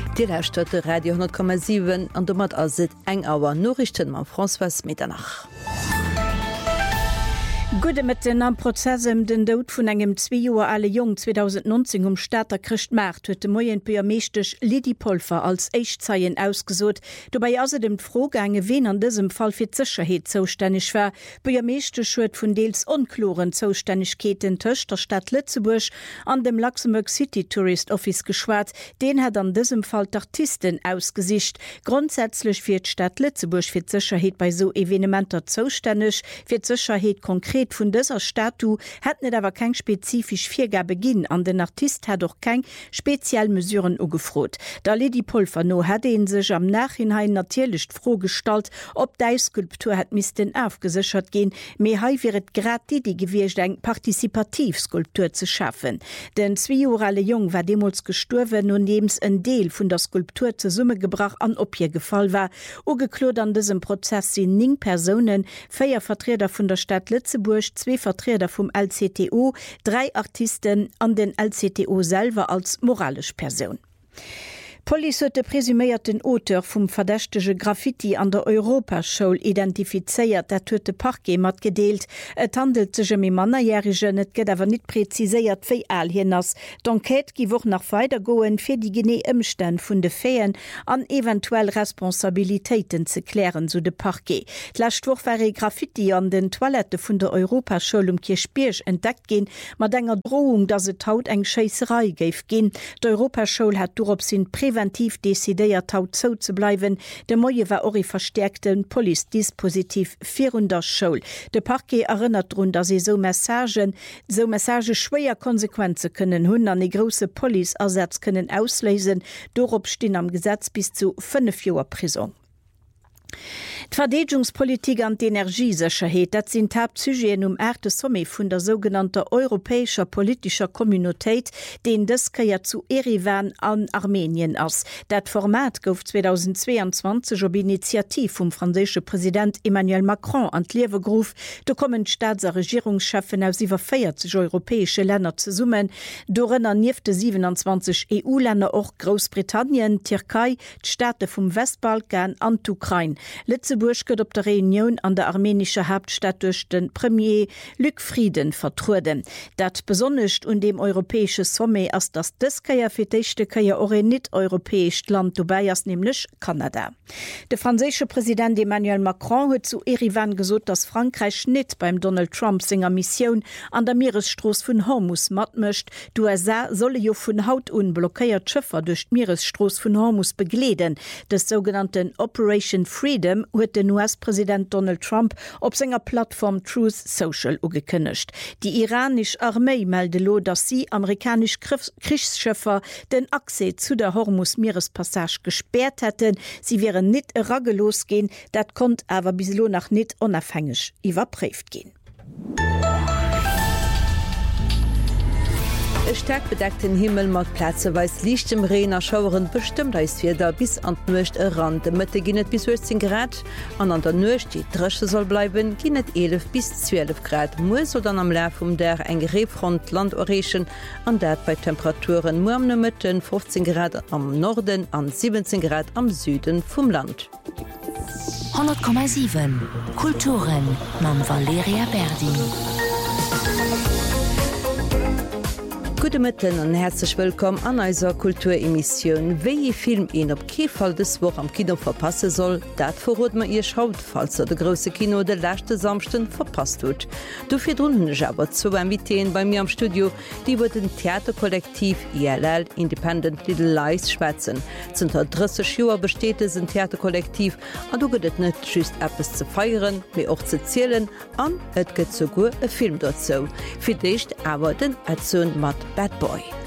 Di Stadt Radio 10,7 an dommer as eng awer Norrichten ma François Mitternacht. Gude mit den am Prozessem den Dout vun engem 2 Joer alle Jung 2019 Staater Christ Märt huet de Moien Biomeeschtech Lidi Polfer als Eichzeien ausgesot. Dobei as dem Frogange wen an diesem Fall fir Sicherheet zoustännech war. Biomeeschtech huet vun deels onkloren Zoustännechkeeten töcht der Stadt Lützeburg an dem Luxemburg City Tourist Office geschwart. Den hat an diesem Fall d'Artisten ausgesicht. Grundsätzlich fir d'Stadt Lützeburg fir Sicherheet bei so Evenementer zoustännech, fir Sicherheet konkret vun dëser Statu hat net awer keng spezifisch Viergabe ginn an den Artist hat doch keng speziell Mesuren ugefrot. Da Lidi Polfer no hat sech am Nachhinein natierlicht frohstalt, ob dei Skulptur hat mis den aufgesichert gin, méi hai wiet grad die gewircht eng Partizipativskulptur ze schaffen. Den 2 Jahre Jung war demols gesturwen und nebens en Deel vun der Skulptur ze Summe gebracht an op hier gefall war. Ugeklot an diesem Prozess sind 9 Personen, 4 Vertreter vun der Stadt Lützeburg, 2 Vertreter vom LCTO, 3 Artisten an den LCTO selber als moralisch Person. Police huet de presumierten Auteur vum verdächtege Graffiti an der Europaschule identifizeiert, dat huet de Parquet mat gedeelt. Et handelt sech mi Mannerjährige, net gët awer net preziséiert wéi all hinnners. D'Enquête gi woch nach weiter goen fir die genee Ëmstän vun de Féien an eventuell Responsabilitéiten ze klären, so de Parquet. D'Lächtwoch war Graffiti an den Toilette vun der Europaschule Kirchbierg entdeckt gin, mat enger Drohung, dat se taut eng Scheisserei geif gin. D'Europaschule hat durop sinn präventiv desideiert taut zo zu bleiben. De Moie war ori verstärkten Police-Dispositiv 400 Schul. De Parquet erinnert run, dass sie so Message schwéier Konsequenze können hunn an die große Police-Ersatz können auslesen, dorop stehen am Gesetz bis zu 5 Joer Prison. D'Verdedigungspolitik an d'Energiesicherheet, dat sind Hauptsujeten Erte Sommet vun der sogenannter europäischer politischer Communautéit, den dëskeier zu Erivan an Armenien ass. Dat Format gouf 2022 op Initiativ vum franzésche Präsident Emmanuel Macron an d'Liewe grouf. Do kommen Staats- a Regierungschefen aus iwwer 40 europäesche Länder ze summen, dorënner niefte 27 EU-Länder och Großbritannien, Türkei, d'Staate vum Westbalkan an d'Ukraine. Lützeburg gëtt op der Reunion an der armenische Hauptstadt durch den Premier Luc Frieden vertruden. Dat besonnecht und dem europäische Sommet as das dëskeier fir d'échte keier ore net europäisch Land dobei as nämlich Kanada. Der franzésche Präsident Emmanuel Macron huet zu Erivan gesot, dass Frankreich net beim Donald Trump senger Mission an der Meeresstroß vun Hormuz mat mcht. USA solle jo vun Haut un blockéiert Schëffer durch Meeresstroß vun Hormuz begleden. Des sogenannten Operation Freedom huet den US-Präsident Donald Trump op senger Plattform Truth Social ugekënnecht. Die iranisch Armee meldelo, dass sie amerikanisch Kriegsschëffer den Accès zu der Hormuz-Meerespassage gesperrt hätten. Sie wären net ragelos gehen, dat konnt aber bislo nach net unabhängig überprüft gehen. E stark bedeckten Himmel mat Plätzeweis lichtem Reen Schaueren bestimmt Eisfirder bis an d'Nuecht Rand. De Mëtte ginnet bis 18 Grad, an der Nuecht die Drësche soll bleiben, ginnet 11 bis 12 Grad. Moes oder am Läf der eng Reefront Land orechen, an dat bei Temperaturen mo am Mëtten 15 Grad am Norden an 17 Grad am Süden vum Land. 100,7 Kulturen mam Valeria Berdi. Gute Mitten und herzlich willkommen an eiser Kulturemission. Wéi Film en op Kefall des Woch am Kino verpasse soll, dat verrot man ihr schaut, falls er de grosse Kino de lächte Samsten verpasst huet. Dufir runnech aber zu Inviten bei mir am Studio, die über den Theaterkollektiv ILL Independent Little Lies schwätzen. Zun der 30 Joer besteht es ein Theaterkollektiv, an du gëtt net just Appes zu feieren, wie auch zu zielen, an et gëtt sogur e Film dazu. Für dich aber den Erzun mat Bad Boy.